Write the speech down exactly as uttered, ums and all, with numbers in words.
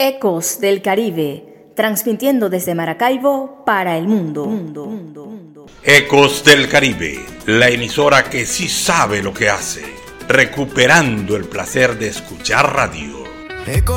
Ecos del Caribe, transmitiendo desde Maracaibo para el mundo. mundo, mundo, mundo. Ecos del Caribe, la emisora que sí sabe lo que hace, recuperando el placer de escuchar radio.